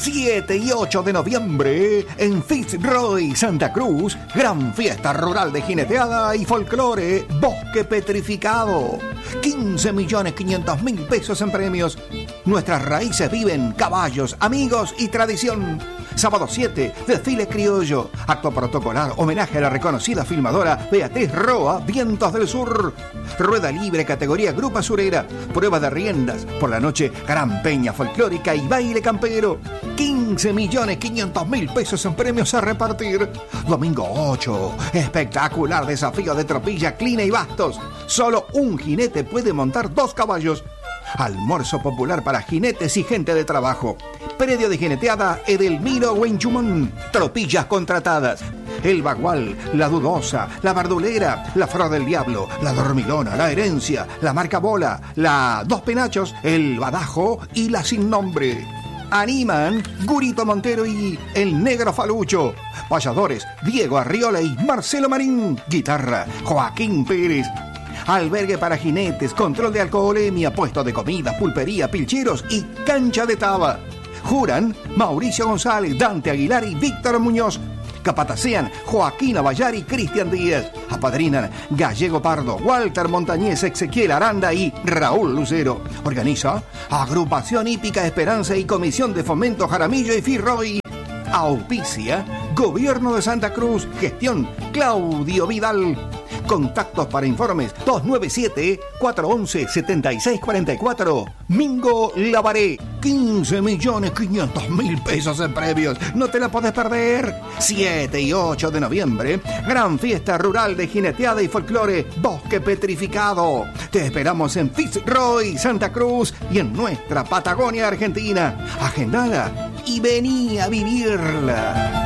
7 y 8 de noviembre en Fitzroy, Santa Cruz, gran fiesta rural de jineteada y folclore, Bosque Petrificado. 15.500.000 pesos en premios. Nuestras raíces viven, caballos, amigos y tradición. Sábado 7, desfile criollo. Acto protocolar, homenaje a la reconocida filmadora Beatriz Roa, Vientos del Sur. Rueda libre, categoría Grupo Asurera. Prueba de riendas. Por la noche, gran peña folclórica y baile campero. 15.500.000 pesos en premios a repartir. Domingo 8, espectacular desafío de tropilla, clina y bastos. Solo un jinete puede montar 2 caballos. Almuerzo popular para jinetes y gente de trabajo. Predio de jineteada Edelmiro Huenchumón. Tropillas contratadas. El Bagual, la Dudosa, la Bardulera, la Flor del Diablo, la Dormilona, la Herencia, la Marca Bola, la Dos Penachos, el Badajo y la Sin Nombre. Animan Gurito Montero y el Negro Falucho. Payadores Diego Arriola y Marcelo Marín. Guitarra Joaquín Pérez. Albergue para jinetes, control de alcoholemia, puesto de comida, pulpería, pilcheros y cancha de taba. Juran Mauricio González, Dante Aguilar y Víctor Muñoz. Capatacean Joaquín Abayar y Cristian Díaz. Apadrinan Gallego Pardo, Walter Montañez, Ezequiel Aranda y Raúl Lucero. Organiza Agrupación Hípica Esperanza y Comisión de Fomento Jaramillo y Firroy. Auspicia Gobierno de Santa Cruz. Gestión Claudio Vidal. Contactos para informes 297-411-7644. Mingo Lavaré. 15.500.000 pesos en premios. No te la podés perder. 7 y 8 de noviembre. Gran fiesta rural de jineteada y folclore. Bosque Petrificado. Te esperamos en Fitzroy, Santa Cruz y en nuestra Patagonia Argentina. Agendala y vení a vivirla.